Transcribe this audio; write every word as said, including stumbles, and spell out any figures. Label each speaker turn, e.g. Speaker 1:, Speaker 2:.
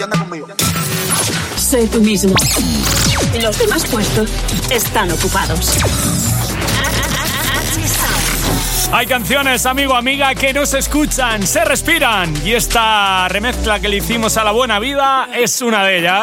Speaker 1: anda conmigo.
Speaker 2: Sé tú mismo. Los demás puestos están ocupados.
Speaker 3: Hay canciones, amigo, amiga, que no se escuchan, se respiran. Y esta remezcla que le hicimos a La Buena Vida es una de ellas.